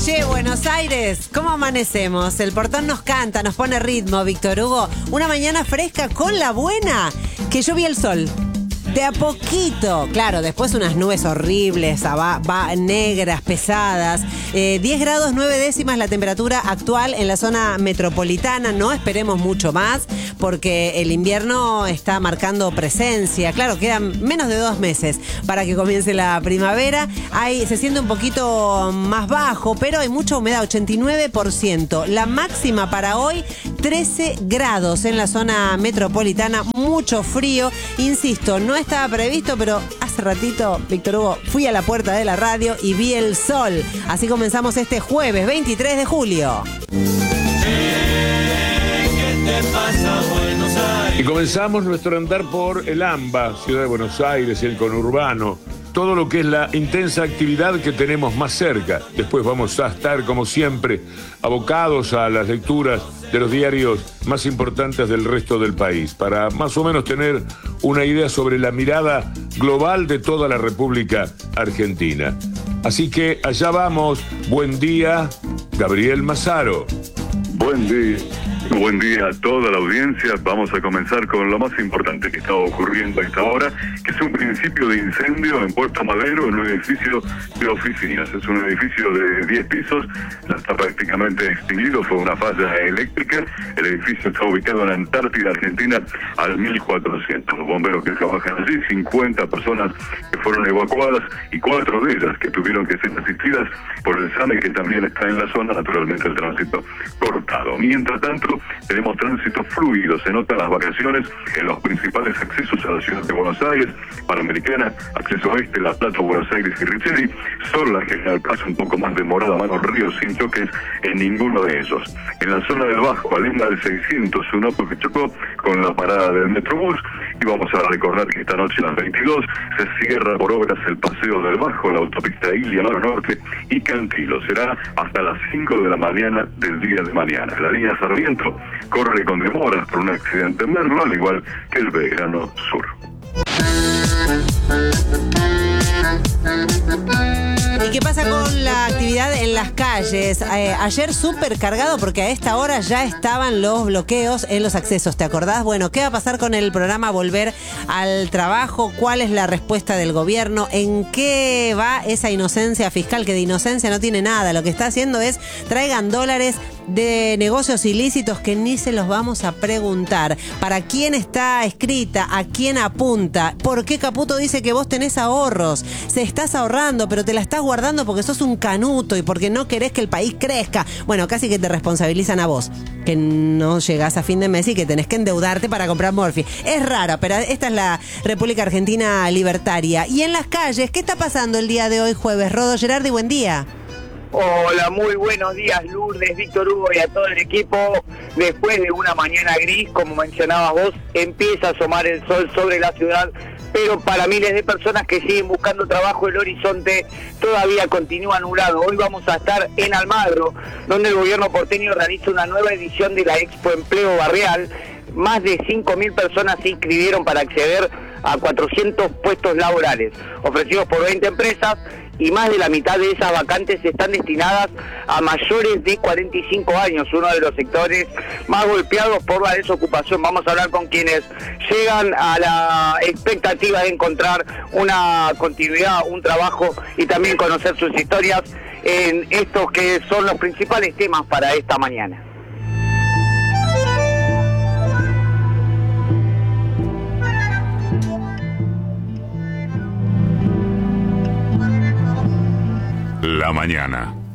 Che, Buenos Aires, ¿cómo amanecemos? El portón nos canta, nos pone ritmo, Víctor Hugo. Una mañana fresca con la buena, que yo vi el sol. De a poquito, claro, después unas nubes horribles, negras, pesadas. 10 grados 9 décimas la temperatura actual en la zona metropolitana. No esperemos mucho más porque el invierno está marcando presencia. Claro, quedan menos de 2 meses para que comience la primavera. Se siente un poquito más bajo, pero hay mucha humedad, 89%. La máxima para hoy, 13 grados en la zona metropolitana. Mucho frío, insisto, no estaba previsto, pero hace ratito, Víctor Hugo, fui a la puerta de la radio y vi el sol. Así comenzamos este jueves 23 de julio. Y comenzamos nuestro andar por el AMBA, Ciudad de Buenos Aires, el conurbano, todo lo que es la intensa actividad que tenemos más cerca. Después vamos a estar, como siempre, abocados a las lecturas de los diarios más importantes del resto del país, para más o menos tener una idea sobre la mirada global de toda la República Argentina. Así que allá vamos. Buen día, Gabriel Mazaro. Buen día a toda la audiencia. Vamos a comenzar con lo más importante que está ocurriendo a esta hora, que es un principio de incendio en Puerto Madero, en un edificio de oficinas. Es un edificio de 10 pisos, ya está prácticamente extinguido, fue una falla eléctrica. El edificio está ubicado en la Antártida Argentina, al 1400. Los bomberos que trabajan allí, 50 personas que fueron evacuadas y 4 de ellas que tuvieron que ser asistidas por el SAME, que también está en la zona. Naturalmente el tránsito cortado. Mientras tanto, tenemos tránsito fluido. Se notan las variaciones en los principales accesos a la ciudad de Buenos Aires, Panamericana, acceso oeste, La Plata, Buenos Aires y Richeri. Solo la General Paz un poco más demorada, Manos Ríos, sin choques en ninguno de esos. En la zona del Bajo, Alenda del 600, un auto que chocó con la parada del Metrobús. Y vamos a recordar que esta noche a las 22 se cierra por obras el Paseo del Bajo, la autopista Ilia, Mar Norte y Cantilo. Será hasta las 5 de la mañana del día de mañana. La línea Sarmiento corre con demoras por un accidente en Merlo, al igual que el Belgrano Sur. ¿Y qué pasa con la actividad en las calles? Ayer súper cargado porque a esta hora ya estaban los bloqueos en los accesos, ¿te acordás? Bueno, ¿qué va a pasar con el programa Volver al Trabajo? ¿Cuál es la respuesta del gobierno? ¿En qué va esa inocencia fiscal? Que de inocencia no tiene nada. Lo que está haciendo es traigan dólares de negocios ilícitos que ni se los vamos a preguntar. ¿Para quién está escrita? ¿A quién apunta? ¿Por qué Caputo dice que vos tenés ahorros? Se estás ahorrando, pero te la estás guardando porque sos un canuto y porque no querés que el país crezca. Bueno, casi que te responsabilizan a vos, que no llegás a fin de mes y que tenés que endeudarte para comprar Morphy. Es raro, pero esta es la República Argentina libertaria. Y en las calles, ¿qué está pasando el día de hoy, jueves? Rodo Gerardi, buen día. Hola, muy buenos días, Lourdes, Víctor Hugo y a todo el equipo. Después de una mañana gris, como mencionabas vos, empieza a asomar el sol sobre la ciudad, pero para miles de personas que siguen buscando trabajo, el horizonte todavía continúa nublado. Hoy vamos a estar en Almagro, donde el gobierno porteño realiza una nueva edición de la Expo Empleo Barrial. Más de 5.000 personas se inscribieron para acceder a 400 puestos laborales, ofrecidos por 20 empresas, y más de la mitad de esas vacantes están destinadas a mayores de 45 años, uno de los sectores más golpeados por la desocupación. Vamos a hablar con quienes llegan a la expectativa de encontrar una continuidad, un trabajo y también conocer sus historias en estos que son los principales temas para esta mañana. La mañana.